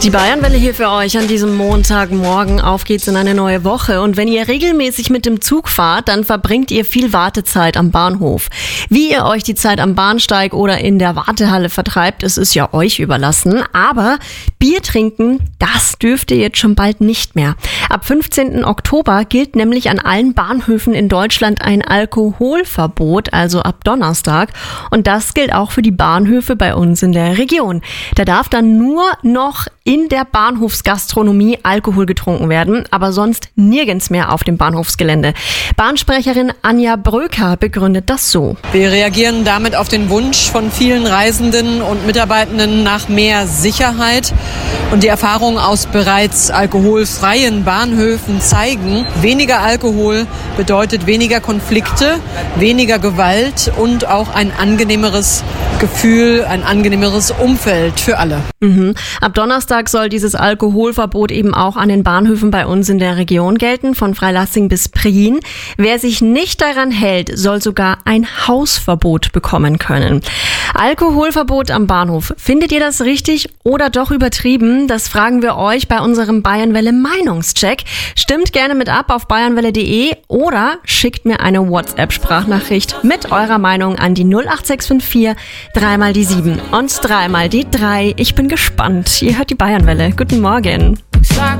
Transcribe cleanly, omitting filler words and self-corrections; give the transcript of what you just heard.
Die Bayernwelle hier für euch an diesem Montagmorgen. Auf geht's in eine neue Woche. Und wenn ihr regelmäßig mit dem Zug fahrt, dann verbringt ihr viel Wartezeit am Bahnhof. Wie ihr euch die Zeit am Bahnsteig oder in der Wartehalle vertreibt, es ist ja euch überlassen. Aber Bier trinken, das dürft ihr jetzt schon bald nicht mehr. Ab 15. Oktober gilt nämlich an allen Bahnhöfen in Deutschland ein Alkoholverbot, also ab Donnerstag. Und das gilt auch für die Bahnhöfe bei uns in der Region. Da darf dann nur noch in der Bahnhofsgastronomie Alkohol getrunken werden, aber sonst nirgends mehr auf dem Bahnhofsgelände. Bahnsprecherin Anja Bröker begründet das so. Wir reagieren damit auf den Wunsch von vielen Reisenden und Mitarbeitenden nach mehr Sicherheit. Und die Erfahrungen aus bereits alkoholfreien Bahnhöfen zeigen, weniger Alkohol bedeutet weniger Konflikte, weniger Gewalt und auch ein angenehmeres Gefühl, ein angenehmeres Umfeld für alle. Ab Donnerstag soll dieses Alkoholverbot eben auch an den Bahnhöfen bei uns in der Region gelten, von Freilassing bis Prien. Wer sich nicht daran hält, soll sogar ein Hausverbot bekommen können. Alkoholverbot am Bahnhof. Findet ihr das richtig oder doch übertrieben? Das fragen wir euch bei unserem Bayernwelle Meinungscheck. Stimmt gerne mit ab auf bayernwelle.de oder schickt mir eine WhatsApp-Sprachnachricht mit eurer Meinung an die 08654 3 mal die 7 und 3 mal die 3. Ich bin gespannt. Ihr hört die Bayernwelle. Guten Morgen.